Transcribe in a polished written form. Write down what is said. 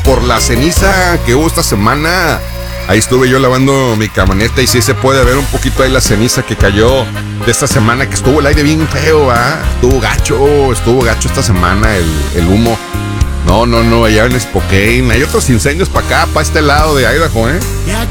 por la ceniza que hubo esta semana. Ahí estuve yo lavando mi camioneta y sí se puede ver un poquito ahí la ceniza que cayó de esta semana, que estuvo el aire bien feo, ¿ah? Estuvo gacho esta semana el humo. No, allá en Spokane. Hay otros incendios para acá, para este lado de Idaho, ¿eh?